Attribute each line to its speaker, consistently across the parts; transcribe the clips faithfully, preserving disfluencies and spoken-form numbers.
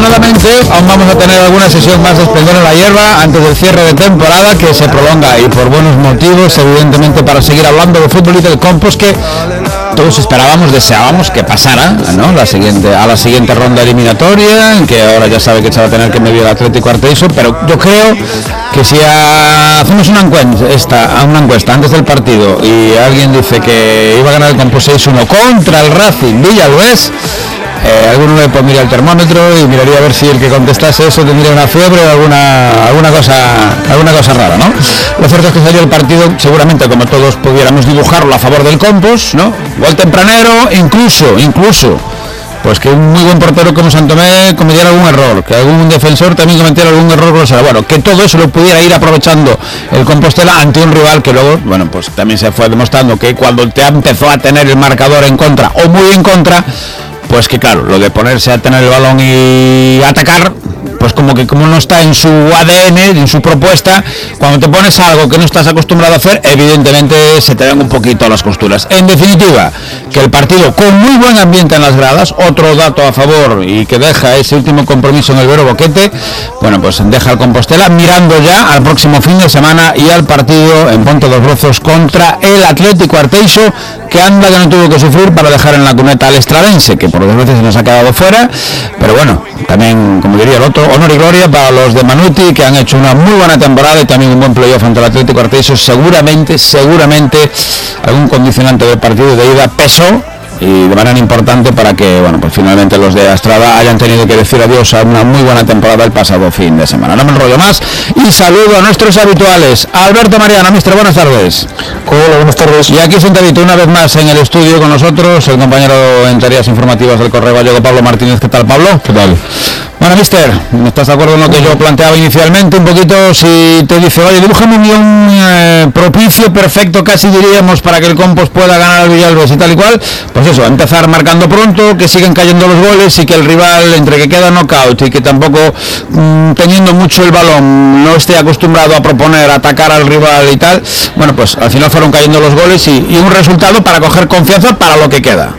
Speaker 1: afortunadamente aún vamos a tener alguna sesión más de Esplendor en la Hierba antes del cierre de temporada, que se prolonga y por buenos motivos, evidentemente, para seguir hablando de fútbol y del Compos, que todos esperábamos, deseábamos que pasara, ¿no? la siguiente, a la siguiente ronda eliminatoria, que ahora ya sabe que se va a tener que medir el Atlético Arteixo, pero yo creo que si hacemos una encuesta, esta, una encuesta antes del partido y alguien dice que iba a ganar el Compos seis uno contra el Racing Villalbés, Eh, alguno le pondría el termómetro y miraría a ver si el que contestase eso tendría una fiebre o alguna alguna cosa alguna cosa rara, ¿no? Lo cierto es que salió el partido, seguramente como todos pudiéramos dibujarlo, a favor del Compos, ¿no? Gol tempranero, incluso, incluso pues que un muy buen portero como Santomé cometiera algún error, que algún defensor también cometiera algún error grosero, bueno, que todo eso lo pudiera ir aprovechando el Compostela ante un rival que luego, bueno, pues también se fue demostrando que cuando te empezó a tener el marcador en contra o muy en contra, pues que claro, lo de ponerse a tener el balón y atacar, pues como que como no está en su A D N, en su propuesta, cuando te pones a algo que no estás acostumbrado a hacer, evidentemente se te ven un poquito las costuras. En definitiva, que el partido con muy buen ambiente en las gradas, otro dato a favor y que deja ese último compromiso en el Vero Boquete, bueno, pues deja al Compostela mirando ya al próximo fin de semana y al partido en Ponte dos Brozos contra el Atlético Arteixo, que anda que no tuvo que sufrir para dejar en la cuneta al Estradense, que por desgracia se nos ha quedado fuera, pero bueno, también, como diría el otro, honor y gloria para los de Manuti, que han hecho una muy buena temporada y también un buen playoff ante el Atlético Arteixo. Seguramente, seguramente algún condicionante del partido de ida pesó y de manera importante para que, bueno, pues finalmente los de Astrada hayan tenido que decir adiós a una muy buena temporada el pasado fin de semana. No me enrollo más y saludo a nuestros habituales. Alberto Mariano, mister, buenas tardes.
Speaker 2: Hola, buenas tardes.
Speaker 1: Y aquí sentadito una vez más en el estudio con nosotros el compañero en tareas informativas del Correo Gallego, Pablo Martínez. ¿Qué tal, Pablo?
Speaker 2: ¿Qué tal?
Speaker 1: Bueno, mister, ¿estás de acuerdo en lo que yo planteaba inicialmente? Un poquito, si te dice, oye, dibújame un guión eh, propicio, perfecto, casi diríamos, para que el Compos pueda ganar al Villalbés y tal y cual, pues eso, empezar marcando pronto, que siguen cayendo los goles y que el rival, entre que queda knockout y que tampoco mmm, teniendo mucho el balón, no esté acostumbrado a proponer, atacar al rival y tal, bueno, pues al final fueron cayendo los goles y, y un resultado para coger confianza para lo que queda.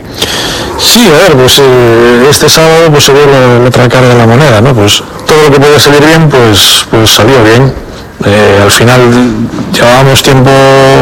Speaker 2: Sí, a ver, pues eh, este sábado pues se vio la, la otra cara de la moneda, ¿no? Pues todo lo que puede salir bien, pues, pues salió bien. Eh, al final llevábamos tiempo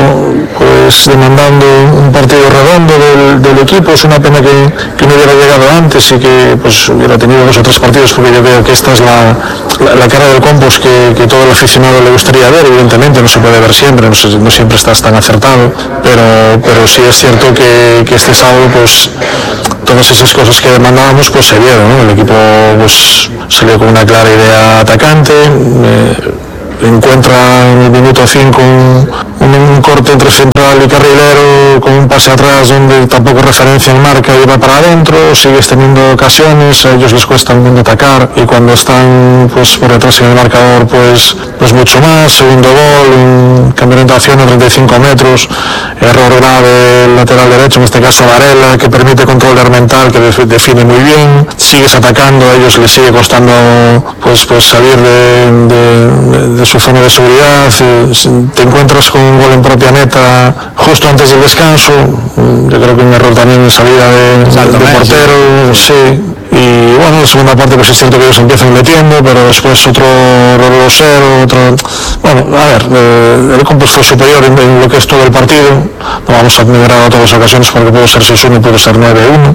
Speaker 2: pues demandando un partido redondo del, del equipo. Es una pena que, que no hubiera llegado antes y que pues hubiera tenido dos o tres partidos, porque yo creo que esta es la, la, la cara del Compos que, que todo el aficionado le gustaría ver. Evidentemente no se puede ver siempre, no, se, no siempre estás tan acertado, pero, pero sí es cierto que, que este sábado pues todas esas cosas que demandábamos pues se vieron, ¿no? El equipo pues salió con una clara idea atacante, eh, encuentra en el minuto cinco un, un, un corte entre central y carrilero con un pase atrás donde tampoco referencia en marca y va para adentro, sigues teniendo ocasiones, a ellos les cuesta un mundo atacar y cuando están pues por detrás en el marcador pues, pues mucho más. Segundo gol, un cambio de orientación a treinta y cinco metros, error grave el lateral derecho, en este caso Varela, que permite control de mental, que define muy bien, sigues atacando, a ellos les sigue costando pues, pues salir de, de, de su zona de seguridad, te encuentras con un gol en propia neta justo antes del descanso. Yo creo que un error también en salida de, de, de portero, sí. Y bueno, la segunda parte pues es cierto que ellos empiezan metiendo, pero después otro error grosero, otro... Bueno, a ver, eh, el Compos fue superior en, en lo que es todo el partido. No vamos a admirar a todas las ocasiones porque puede ser seis uno, puede ser nueve uno.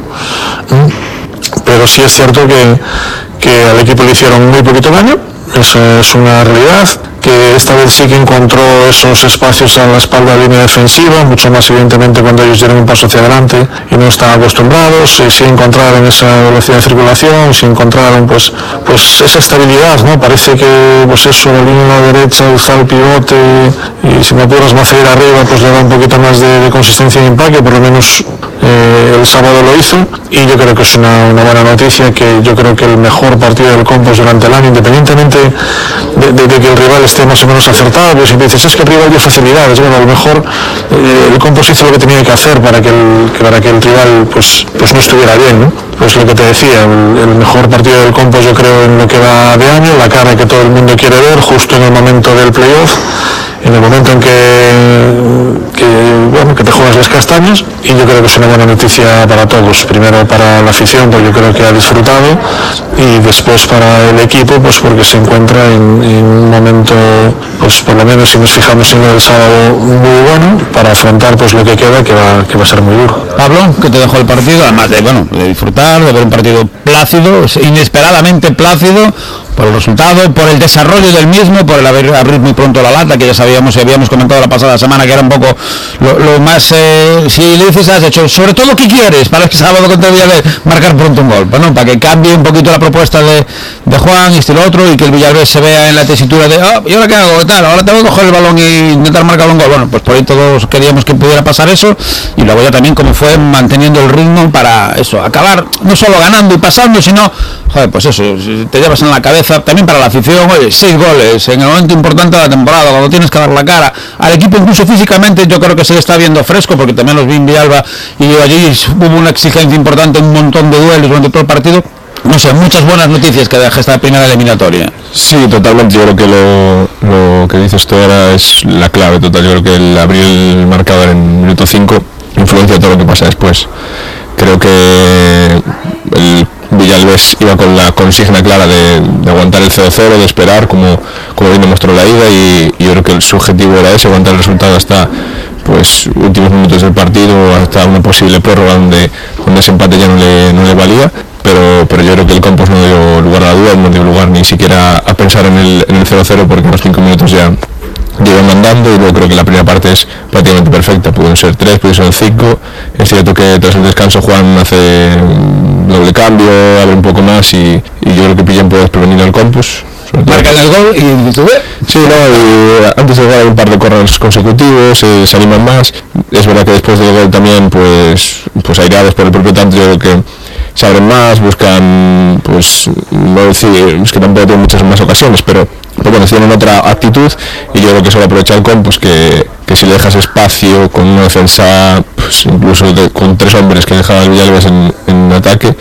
Speaker 2: ¿Mm? Pero sí es cierto que, que al equipo le hicieron muy poquito daño. Eso es una realidad, que esta vez sí que encontró esos espacios a la espalda de la línea defensiva, mucho más evidentemente cuando ellos dieron un paso hacia adelante y no estaban acostumbrados, y sí encontraron esa velocidad de circulación, sí encontraron pues, pues esa estabilidad, ¿no? Parece que pues eso, la línea a la derecha, usar el pivote y si me apuras más a ir arriba, pues le da un poquito más de, de consistencia y empaque, por lo menos eh, el sábado lo hizo, y yo creo que es una, una buena noticia, que yo creo que el mejor partido del Compos durante el año, independientemente de, de, de que el rival esté más o menos acertado, pues siempre dices, es que el rival dio facilidades. Bueno, a lo mejor eh, el Compos hizo lo que tenía que hacer para que el, que, para que el rival pues, pues no estuviera bien, ¿no? Pues lo que te decía, el, el mejor partido del Compos yo creo en lo que va de año, la cara que todo el mundo quiere ver justo en el momento del playoff, en el momento en que, que, bueno, que te juegas las castañas, y yo creo que es una buena noticia para todos, primero para la afición porque yo creo que ha disfrutado, y después para el equipo pues porque se encuentra en, en un momento, pues por lo menos si nos fijamos en el sábado, muy bueno para afrontar pues lo que queda, que va, que va a ser muy duro.
Speaker 1: Pablo, ¿qué te dejó el partido? Además de, bueno, de disfrutar, de ver un partido plácido, inesperadamente plácido, por el resultado, por el desarrollo del mismo, por el abrir, abrir muy pronto la lata, que ya sabíamos y habíamos comentado la pasada semana que era un poco lo, lo más, eh, si le dices has hecho, sobre todo ¿qué quieres? Para el sábado contra el Villarreal, marcar pronto un gol, bueno, para que cambie un poquito la propuesta de, de Juan y este lo otro, y que el Villarreal se vea en la tesitura de, oh, ¿y ahora qué hago? Tal, ahora tengo que coger el balón e intentar marcar un gol. Bueno, pues por ahí todos queríamos que pudiera pasar eso, y luego ya también como fue manteniendo el ritmo para eso, acabar no solo ganando y pasando, sino, joder, pues eso, te llevas en la cabeza también para la afición, oye, seis goles en el momento importante de la temporada, cuando tienes que dar la cara al equipo, incluso físicamente yo creo que se le está viendo fresco, porque también los vi en Villalba y allí hubo una exigencia importante, un montón de duelos durante todo el partido. No sé, muchas buenas noticias que deja esta primera eliminatoria.
Speaker 3: Sí, totalmente, yo creo que lo, lo que dices tú ahora es la clave total. Yo creo que el abrir el marcador en minuto cinco influencia todo lo que pasa después. Creo que el Villalbés iba con la consigna clara de, de aguantar el cero cero, de esperar, como, como bien demostró la ida, y, y yo creo que el, su objetivo era ese, aguantar el resultado hasta pues últimos minutos del partido, hasta una posible prórroga donde, donde ese empate ya no le, no le valía. Pero, pero yo creo que el Campos no dio lugar a la duda, no dio lugar ni siquiera a pensar en el, en el cero cero, porque a los cinco minutos ya llevan andando, y luego creo que la primera parte es prácticamente perfecta. Pudieron ser tres, pudieron ser cinco. Es cierto que tras el descanso Juan hace doble cambio, abre un poco más, y, y yo creo que pillan puede desprevenido al Campos.
Speaker 1: Marcan el gol y tú ves.
Speaker 3: Sí, no, y antes de jugar hay un par de corners consecutivos, eh, se animan más. Es verdad que después del gol también, pues, pues airados por el propio tanto, yo creo que se abren más, buscan, pues, no decir, es que tampoco tienen muchas más ocasiones, pero, pero bueno, tienen otra actitud, y yo creo que solo aprovecha el Campos, que, que si le dejas espacio con una defensa, pues incluso de, con tres hombres que dejaba el Villalbés en, en ataque,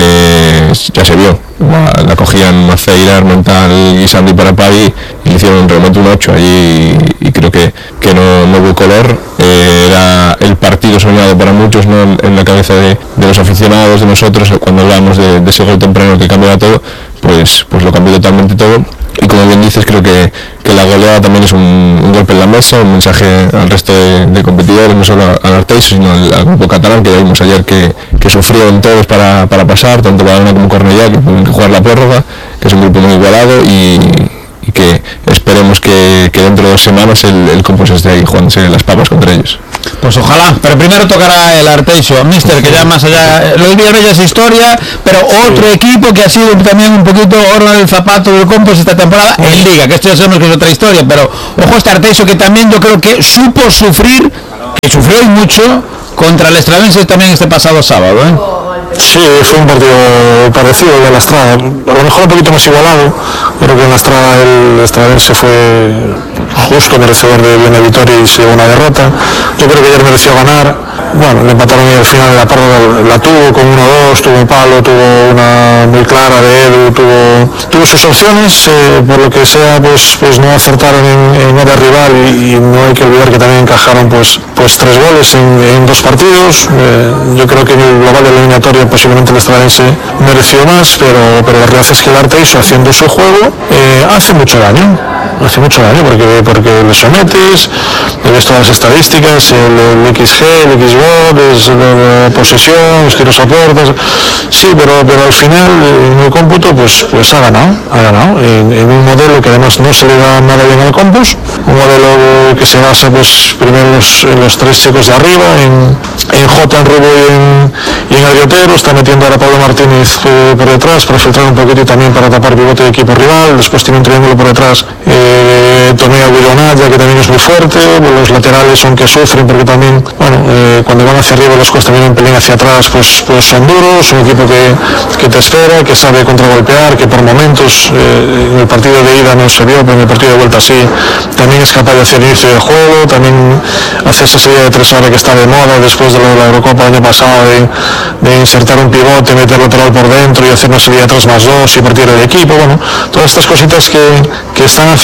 Speaker 3: eh, ya se vio. La, la cogían Maceira, Armental, Guisando y Parapay, y le hicieron realmente un ocho allí, y, y creo que, que no, no hubo color. Eh, era el partido soñado para muchos, ¿no? en, en la cabeza de, de los aficionados, de nosotros, cuando hablábamos de, de ese gol temprano que cambiaba todo, pues, pues lo cambió totalmente todo. Y como bien dices, creo que, que la goleada también es un, un golpe en la mesa, un mensaje al resto de, de competidores, no solo al Arteixo, sino al, al grupo catalán, que ya vimos ayer que, que sufrieron todos para, para pasar, tanto Badalona como Cornellá, que tuvieron que jugar la prórroga, que es un grupo muy igualado, y, y que esperemos que, que dentro de dos semanas el, el Campos esté ahí jugándose las papas contra ellos.
Speaker 1: Pues ojalá, pero primero tocará el Arteixo, Mister, que ya más allá, lo del Villarreal es historia, pero otro equipo que ha sido también un poquito horno del zapato del Campos esta temporada en Liga, que esto ya sabemos que es otra historia, pero ojo este Arteixo, que también yo creo que supo sufrir, que sufrió y mucho, contra el Estradense también este pasado sábado, ¿eh?
Speaker 2: Sí, fue un partido parecido al de la Estrada, a lo mejor un poquito más igualado. Creo que en la Estrada el Estradense fue justo merecedor de una victoria y se llevó una derrota. Yo creo que ayer mereció ganar. Bueno, le empataron y al final la parda la tuvo con uno dos, tuvo un palo, tuvo una muy clara de Edu, tuvo, tuvo sus opciones, eh, por lo que sea pues, pues no acertaron en, en el rival, y, y no hay que olvidar que también encajaron pues, pues tres goles en, en dos partidos. Eh, yo creo que en el global eliminatorio posiblemente el Estradense mereció más, pero, pero la realidad es que el Arteixo, haciendo su juego, eh, hace mucho daño. Hace mucho daño porque, porque le sometes, le ves todas las estadísticas, el, el X G, el X B O, ves la posesión, los tiros a puertas, sí, pero, pero al final en el cómputo pues, pues ha ganado, ha ganado en, en un modelo que además no se le da nada bien al Campos, un modelo que se basa pues primero en los, en los tres chicos de arriba, en, en Jota, en Rubo y en, y en Arriotero. Está metiendo ahora a Pablo Martínez eh, por detrás para filtrar un poquito y también para tapar pivote de equipo rival. Después tiene un triángulo por detrás, eh, Tomeo Guillonalla, que también es muy fuerte. Los laterales son que sufren porque también, bueno, eh, cuando van hacia arriba los cuesta también un pelín hacia atrás, pues, pues son duros. Un equipo que, que te espera, que sabe contragolpear, que por momentos eh, en el partido de ida no se vio, pero en el partido de vuelta sí, también es capaz de hacer inicio de juego, también hace esa salida de tres ahora que está de moda después de lo de la Eurocopa el año pasado, de, de insertar un pivote, meter lateral por dentro y hacer una salida de tres más dos y partir el equipo. Bueno, todas estas cositas que, que están haciendo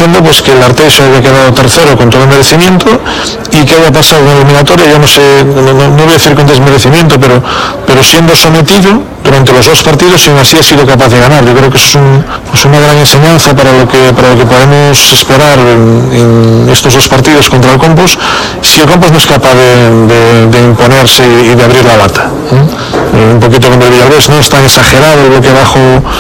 Speaker 2: diciendo pues que el Arteixo había quedado tercero con todo el merecimiento y que había pasado en la eliminatoria, yo no sé, no, no, no voy a decir con desmerecimiento, pero, pero siendo sometido durante los dos partidos y aún así ha sido capaz de ganar. Yo creo que eso es un, pues una gran enseñanza para lo que, para lo que podemos esperar en, en estos dos partidos contra el Compos, si el Compos no es capaz de, de, de imponerse y de abrir la lata. ¿eh? Un poquito como el Villalbés, no es tan exagerado el bloque bajo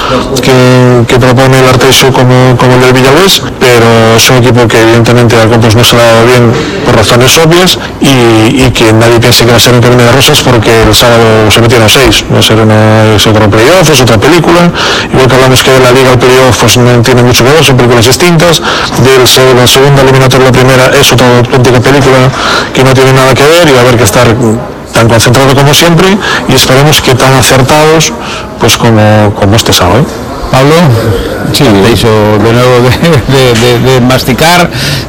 Speaker 2: que, que propone el Arteixo como, como el del Villalbés, pero es un equipo que evidentemente al Compos no se le ha dado bien por razones obvias y, y que nadie piense que va a ser un camino de rosas porque el sábado se metieron seis, va a ser una, es otro playoff, es otra película, igual que hablamos que de la Liga el playoff pues no tiene mucho que ver, son películas distintas, de la segunda eliminatoria a la primera es otra auténtica película que no tiene nada que ver y va a haber que estar tan concentrado como siempre y esperemos que tan acertados pues como, como este sábado.
Speaker 1: Pablo, sí, te hizo de nuevo de, de, de, de masticar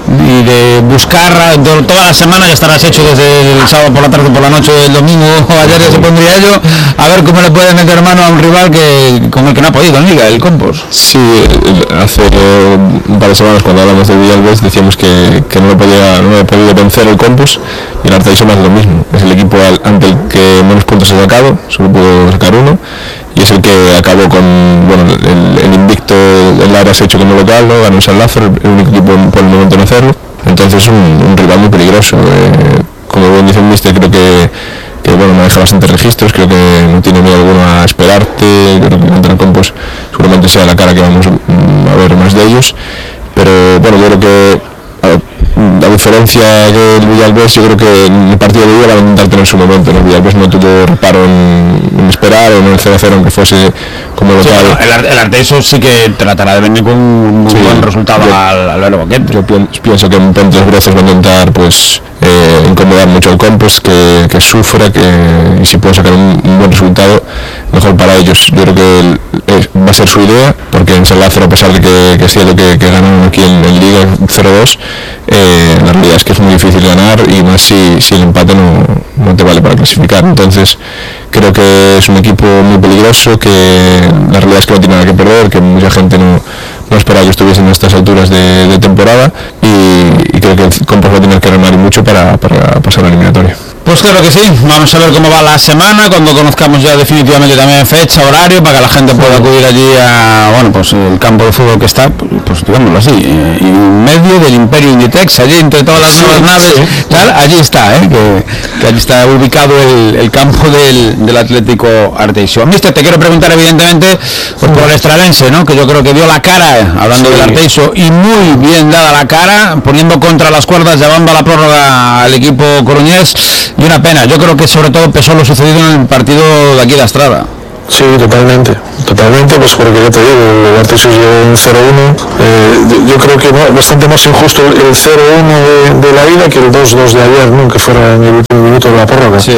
Speaker 1: y de buscar toda la semana, ya estarás hecho desde el sábado por la tarde, por la noche, el domingo, ayer ya se pondría ello, a ver cómo le puede meter mano a un rival que con el que no ha podido en Liga, el Compos.
Speaker 3: Sí, hace un par de semanas cuando hablamos de Villalbés decíamos que, que no lo podía, no lo ha podido vencer el Compos y el Arteixo más lo mismo, es el equipo al, ante el que menos puntos ha sacado, solo pudo sacar uno. Y es el que acabó con, bueno, el, el invicto, el Lara se ha hecho como local, ¿no? Ganó el San Lázaro, el único equipo por el momento en hacerlo, entonces un, un rival muy peligroso, eh, como bien dice el míster, creo que, que bueno, maneja bastantes registros, creo que no tiene miedo alguno a esperarte, creo que contra el Compos seguramente sea la cara que vamos a ver más de ellos, pero bueno, yo creo que a, a diferencia del Villalbés, yo creo que el partido de Liga va a intentar tener su momento, ¿no? El Villalbés no tuvo reparo en, en esperar o en el cero a cero aunque fuese como local.
Speaker 1: Sí, bueno, el, el Arteixo sí que tratará de venir con un muy sí, buen resultado yo, al, al Vero Boquete.
Speaker 3: Yo pienso que en Pontes Brezos va a intentar pues eh, incomodar mucho al Compos, que, que sufra, que y si puede sacar un, un buen resultado mejor para ellos. Yo creo que el, eh, va a ser su idea, porque en San Lázaro, a pesar de que, que sea lo que, que ganaron aquí en, en Liga cero dos, eh, la realidad es que es muy difícil ganar y más si, si el empate no, no te vale para clasificar. Entonces creo que es un equipo muy peligroso, que la realidad es que no tiene nada que perder, que mucha gente no, no esperaba que estuviesen en estas alturas de, de temporada y, y creo que el Compos va a tener que remar mucho para, para pasar la eliminatoria.
Speaker 1: Pues claro que sí, vamos a ver cómo va la semana, cuando conozcamos ya definitivamente también fecha, horario, para que la gente pueda acudir allí a, bueno, pues el campo de fútbol que está, pues digámoslo así, eh, en medio del Imperio Inditex, allí entre todas las nuevas sí, naves, sí. tal, allí está, eh, que, que allí está ubicado el, el campo del, del Atlético Arteixo. Mister, te quiero preguntar evidentemente pues, por el estradense, ¿no? Que yo creo que dio la cara, hablando sí. del Arteixo, y muy bien dada la cara, poniendo contra las cuerdas, llevando a la prórroga al equipo coruñés. Y una pena, yo creo que sobre todo pesó lo sucedido en el partido de aquí de Astrada.
Speaker 2: Sí, totalmente, totalmente, pues porque ya te digo, el Arteixo llegó en cero uno, eh, yo creo que no, bastante más injusto el cero uno de, de la ida que el dos dos de ayer, ¿no? Que fuera en el último minuto de la prórroga. Sí.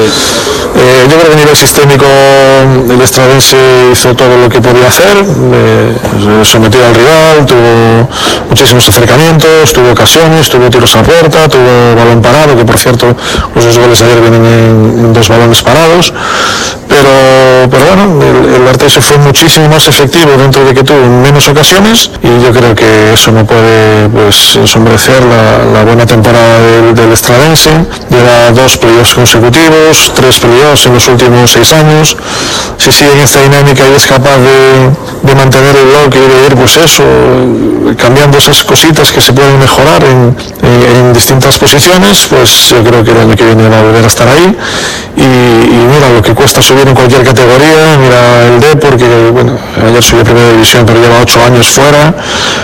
Speaker 2: Eh, yo creo que a nivel sistémico el estradense hizo todo lo que podía hacer, eh, sometió al rival, tuvo muchísimos acercamientos, tuvo ocasiones, tuvo tiros a puerta, tuvo balón parado, que por cierto los dos goles de ayer vienen en, en dos balones parados, pero, pero bueno, el, el Arteixo fue muchísimo más efectivo dentro de que tuvo menos ocasiones y yo creo que eso no puede pues ensombrecer la, la buena temporada del, del estradense. Lleva dos playoffs consecutivos, tres playoffs en los últimos seis años. Si sigue en esta dinámica y es capaz de, de mantener el bloque y de ir pues eso, cambiando esas cositas que se pueden mejorar en, en, en distintas posiciones, pues yo creo que el año que viene va a volver a estar ahí y, y mira lo que cuesta subir en cualquier categoría. Mira el D, porque bueno, ayer subió a primera división pero lleva ocho años fuera,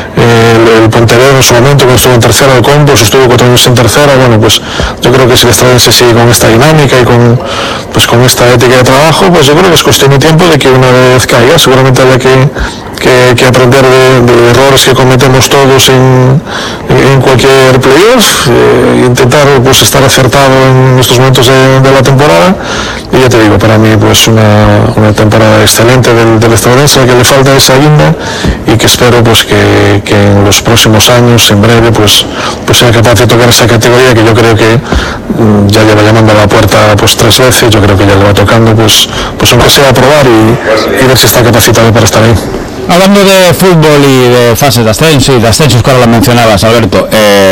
Speaker 2: el, el Pontevedra en su momento cuando estuvo en tercera, el Compos estuvo cuatro años en tercera. Bueno, pues yo creo que si el estradense sigue con esta dinámica y con, pues, con esta ética de trabajo, pues yo creo que es cuestión de tiempo de que una vez caiga, seguramente haya que Que, que aprender de, de errores que cometemos todos en, en cualquier playoff, eh, intentar pues estar acertado en estos momentos de, de la temporada y ya te digo, para mí pues una, una temporada excelente del, del estadounidense, que le falta esa guinda y que espero pues que, que en los próximos años, en breve, pues, pues sea capaz de tocar esa categoría que yo creo que mm, ya lleva llamando a la puerta pues tres veces. Yo creo que ya le va tocando pues, pues aunque sea probar y, y ver si está capacitado para estar ahí.
Speaker 1: Hablando de fútbol y de fases de ascenso y de ascensos que ahora lo mencionabas, Alberto,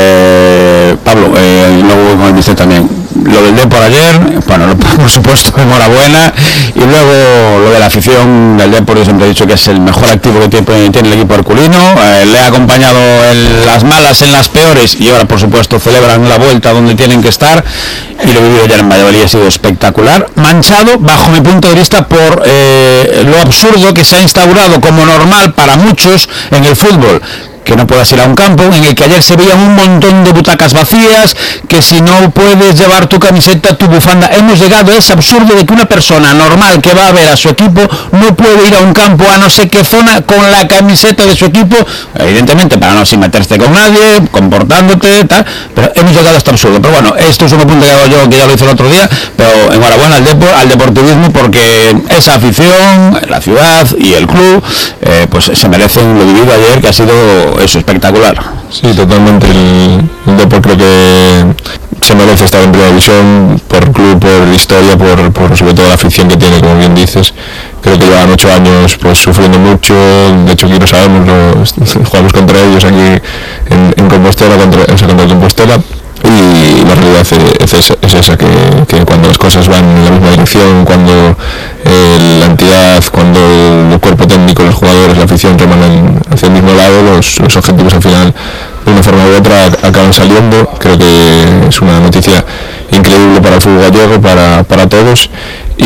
Speaker 1: eh, Pablo, eh, luego con el mister también, lo del Depor ayer, bueno, por supuesto, enhorabuena, y luego lo de la afición del Depor, yo siempre he dicho que es el mejor activo que tiene, tiene el equipo herculino, eh, le ha acompañado en las malas, en las peores, y ahora por supuesto celebran la vuelta donde tienen que estar, y lo vivido ayer en Valladolid ha sido espectacular, manchado, bajo mi punto de vista, por eh, lo absurdo que se ha instaurado como normal para muchos en el fútbol, que no puedas ir a un campo en el que ayer se veían un montón de butacas vacías, que si no puedes llevar tu camiseta, tu bufanda. Hemos llegado a ese absurdo de que una persona normal que va a ver a su equipo no puede ir a un campo a no sé qué zona con la camiseta de su equipo, evidentemente para no sin meterte con nadie, comportándote, tal, pero hemos llegado a este absurdo. Pero bueno, esto es un punto que hago yo, que ya lo hice el otro día, pero enhorabuena al Depor, al deportivismo, porque esa afición, la ciudad y el club, eh, pues se merecen lo vivido ayer, que ha sido eso, espectacular.
Speaker 3: Sí, totalmente. El, el Depor creo que se merece estar en primera división por club, por historia, por, por sobre todo la afición que tiene, como bien dices. Creo que llevan ocho años pues sufriendo mucho, de hecho aquí lo sabemos, lo, jugamos contra ellos aquí en, en Compostela, contra, o sea, contra Compostela. Y la realidad es, es, es esa, que, que cuando las cosas van en la misma dirección, cuando eh, la entidad, cuando el cuerpo técnico, los jugadores, la afición reman hacia el mismo lado, los, los objetivos al final de una forma u otra acaban saliendo. Creo que es una noticia increíble para el fútbol gallego, para, para todos, y,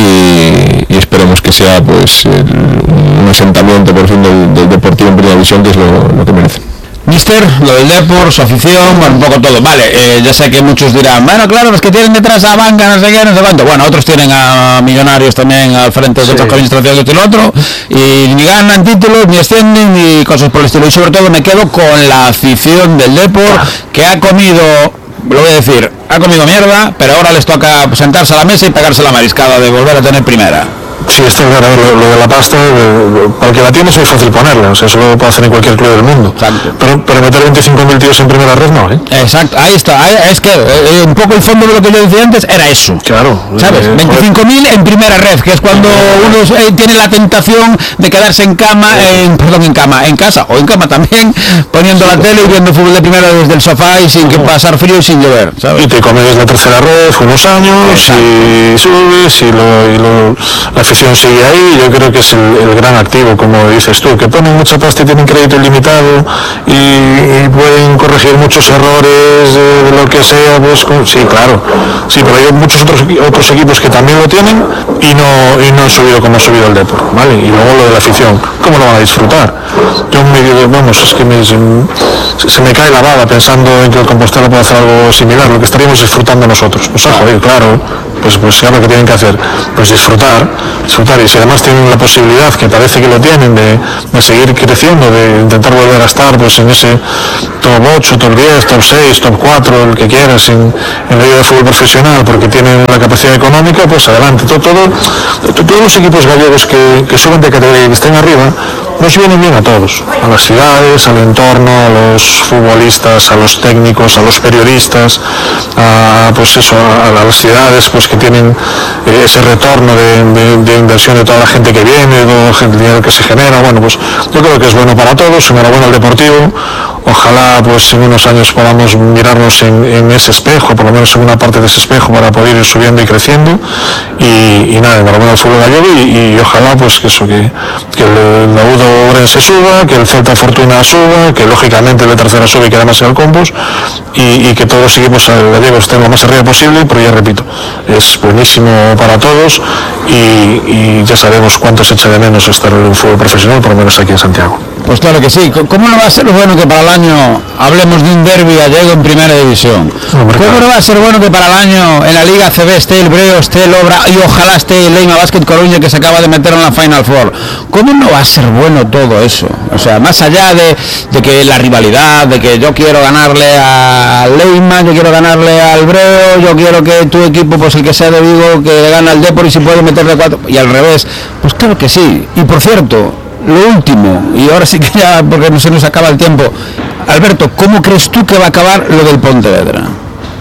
Speaker 3: y esperemos que sea pues el, un asentamiento por fin del, del Deportivo en primera división, que es lo, lo que merece.
Speaker 1: Mister, lo del Depor, su afición, bueno, un poco todo, vale, eh, ya sé que muchos dirán, bueno, claro, los que tienen detrás a banca, no sé qué, no sé cuánto, bueno, otros tienen a millonarios también al frente de sí. otras administraciones, esto y lo otro, y ni ganan títulos, ni ascienden, ni cosas por el estilo, y sobre todo me quedo con la afición del Depor, que ha comido, lo voy a decir, ha comido mierda, pero ahora les toca sentarse a la mesa y pegarse la mariscada de volver a tener primera.
Speaker 2: Sí, está claro, lo, lo de la pasta, lo, para el que la tiene es muy fácil ponerla, o sea, eso lo puede hacer en cualquier club del mundo. Exacto. Pero, pero meter veinticinco mil tíos en primera red no, ¿eh?
Speaker 1: Exacto, ahí está, ahí, es que eh, un poco el fondo de lo que yo decía antes era eso.
Speaker 2: Claro.
Speaker 1: ¿Sabes? Eh, veinticinco mil en primera red, que es cuando uno eh, tiene la tentación de quedarse en cama, en, perdón, en cama, en casa, o en cama también, poniendo sí, la tele y viendo fútbol de primera desde el sofá y sin que pasar frío y sin llover, ¿sabes?
Speaker 2: Y te comes la tercera red unos años, exacto. Y subes, y, lo, y lo, la afición sigue ahí. Yo creo que es el, el gran activo, como dices tú, que ponen mucha pasta y tienen crédito ilimitado y, y pueden corregir muchos errores de, de lo que sea, pues sí, claro, sí, pero hay muchos otros otros equipos que también lo tienen y no y no han subido como ha subido el Depor, ¿vale? Y luego lo de la afición, ¿cómo lo van a disfrutar? Yo me digo, vamos, es que me, se, se me cae la baba pensando en que el Compostela puede hacer algo similar, lo que estaríamos disfrutando nosotros. Pues ha jodido, claro, pues pues ya lo que tienen que hacer, pues disfrutar, disfrutar, y si además tienen la posibilidad, que parece que lo tienen, de, de seguir creciendo, de intentar volver a estar pues en ese top ocho, top diez, top seis, top cuatro, el que quieras en, en la liga de fútbol profesional, porque tienen la capacidad económica, pues adelante. Todo, todo, todos los equipos gallegos que, que suben de categoría y que estén arriba, nos vienen bien a todos, a las ciudades, al entorno, a los futbolistas, a los técnicos, a los periodistas, a, pues eso, a, a las ciudades pues que tienen eh, ese retorno de, de, de inversión de toda la gente que viene, de todo el dinero que se genera. Bueno, pues yo creo que es bueno para todos. Enhorabuena al Deportivo. Ojalá pues en unos años podamos mirarnos en, en ese espejo, por lo menos en una parte de ese espejo, para poder ir subiendo y creciendo. Y, y nada, enhorabuena al fútbol gallego y, y ojalá pues que eso, que, que el Laudo Ourense suba, que el Celta Fortuna suba, que lógicamente el de tercera sube y que además sea el Compos, y, y que todos los equipos gallegos estén lo más arriba posible, pero ya repito, es buenísimo para todos y, y ya sabemos cuánto se echa de menos estar en un fútbol profesional, por lo menos aquí en Santiago.
Speaker 1: Pues claro que sí. ¿Cómo no va a ser bueno que para el año hablemos de un derbi gallego en primera división? Hombre, ¿Cómo claro. no va a ser bueno que para el año en la Liga C B esté el Breo, esté el Obra y ojalá esté el Leima Basket Coruña, que se acaba de meter en la Final Four? ¿Cómo no va a ser bueno todo eso? O sea, más allá de, de que la rivalidad, de que yo quiero ganarle al Leima, yo quiero ganarle al Breo, yo quiero que tu equipo, pues el que sea de Vigo, que gane al Depor y si puede meterle cuatro, y al revés, pues claro que sí. Y por cierto, lo último, y ahora sí que ya, porque no se nos acaba el tiempo, Alberto, ¿cómo crees tú que va a acabar lo del Pontevedra?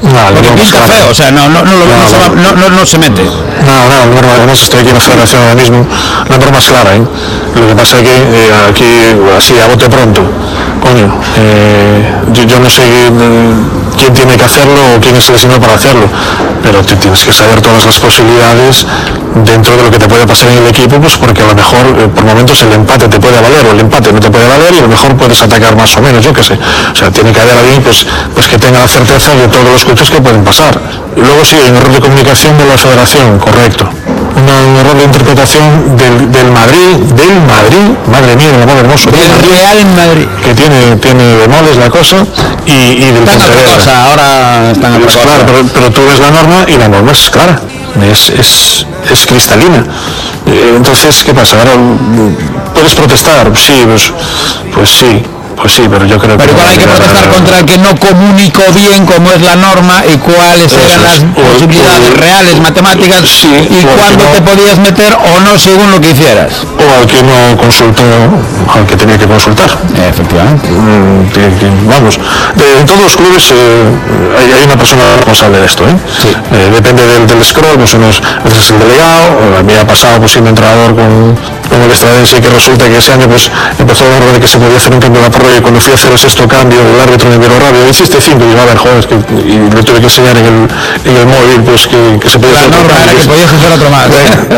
Speaker 2: No,
Speaker 1: porque pinta
Speaker 2: claro.
Speaker 1: feo, o sea, no, no, no, lo-
Speaker 2: No,
Speaker 1: no, se va- no, no, no se mete.
Speaker 2: No, no, la norma, además estoy aquí en la federación ahora mismo, la norma es clara, ¿eh? Lo que pasa es que eh, aquí, así a bote pronto, coño, eh, yo, yo no sé eh, quién tiene que hacerlo o quién es seleccionado para hacerlo, pero tú tienes que saber todas las posibilidades dentro de lo que te puede pasar en el equipo, pues porque a lo mejor eh, por momentos el empate te puede valer o el empate no te puede valer y a lo mejor puedes atacar más o menos, yo qué sé. O sea, tiene que haber alguien pues, pues que tenga la certeza de todos los coches que pueden pasar. Y luego sí, hay un error de comunicación de la federación, correcto. Una, un error de interpretación del, del Madrid, del Madrid, madre mía, el amor hermoso,
Speaker 1: Del Real Madrid.
Speaker 2: que tiene, tiene bemoles la cosa, y, y del
Speaker 1: Están otra
Speaker 2: Pontevedra.
Speaker 1: cosa, ahora están otra
Speaker 2: Pues
Speaker 1: cosa.
Speaker 2: claro, pero, pero tú ves la norma y la norma es clara, es, es, es cristalina. Eh, Entonces, ¿qué pasa? Ahora, mm, ¿puedes protestar? Sí, pues, pues sí, pues sí, pero yo creo que...
Speaker 1: Pero igual hay que protestar contra el que no comunicó bien cómo es la norma y cuáles
Speaker 2: Eso
Speaker 1: eran las
Speaker 2: es. O-
Speaker 1: posibilidades
Speaker 2: o-
Speaker 1: reales, matemáticas,
Speaker 2: Sí,
Speaker 1: y
Speaker 2: o
Speaker 1: cuándo
Speaker 2: que
Speaker 1: te
Speaker 2: no-
Speaker 1: podías meter o no según lo que hicieras.
Speaker 2: O al que no consultó, al que tenía que consultar.
Speaker 1: Efectivamente.
Speaker 2: Mm, que- que- vamos, de- en todos los clubes eh, hay, hay una persona responsable de esto, ¿eh? Eh, depende del, del scroll, pues unos, a veces es el delegado, a mí ha pasado pues siendo entrenador con, con el Estradense, que resulta que ese año pues empezó a hablar de que se podía hacer un cambio de la prórroga y cuando fui a hacer el sexto cambio, el árbitro me miró rápido, hiciste cinco, y digo, a ver, joder, es que, y le tuve que enseñar en el, en el móvil pues que, que se podía
Speaker 1: La
Speaker 2: hacer otro
Speaker 1: norma era
Speaker 2: cambio.
Speaker 1: que podías hacer otro más.
Speaker 2: A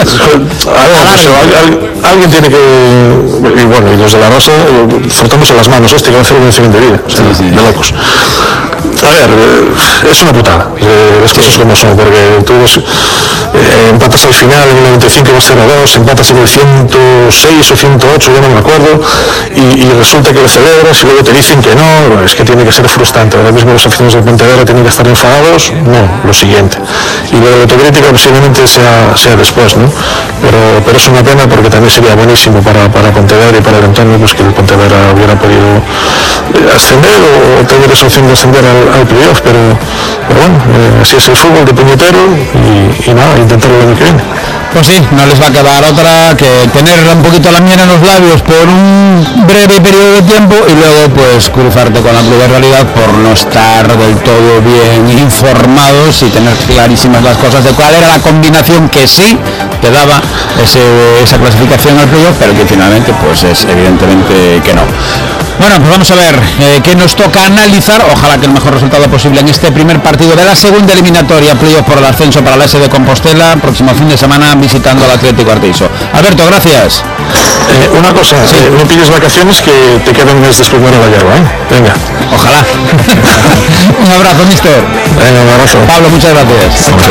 Speaker 2: ver, pues, al- al- alguien tiene que, y bueno, y los de la Rosa eh, frotándose las manos, este que va a hacer un incidente de vida, o sea, de locos. A ver, eh, es una putada, eh, las cosas como son, porque tú ves, eh, empatas al final en el noventa y cinco vas cero a dos, empatas en el ciento seis o ciento ocho, ya no me acuerdo, y, y resulta que lo celebras y luego te dicen que no, es que tiene que ser frustrante. Ahora mismo los aficionados del Pontevedra tienen que estar enfadados, no, lo siguiente. Y luego la autocrítica posiblemente sea, sea después, ¿no? Pero, pero es una pena porque también sería buenísimo para, para Pontevedra y para el entorno, pues que el Pontevedra hubiera podido eh, ascender o tener esa opción de ascender al, al playoff, pero, pero bueno, eh, así es el fútbol de puñetero y, y nada, intentarlo el año que viene.
Speaker 1: Pues sí, no les va a quedar otra que tener un poquito la miel en los labios por un breve periodo de tiempo y luego pues cruzarte con la cruda realidad por no estar del todo bien informados y tener clarísimas las cosas de cuál era la combinación que sí te daba ese, esa clasificación al playoff, pero que finalmente pues es evidentemente que no. Bueno, pues vamos a ver eh, qué nos toca analizar, ojalá que el mejor resultado posible en este primer partido de la segunda eliminatoria playoff por el ascenso para la S de Compostela, próximo fin de semana visitando al Atlético Arteiso. Alberto, gracias.
Speaker 2: Eh, una cosa, eh, no pides vacaciones que te queda un mes después de la hierba, ¿eh? Venga.
Speaker 1: Ojalá. Un abrazo, mister.
Speaker 2: Venga, un abrazo.
Speaker 1: Pablo, muchas gracias.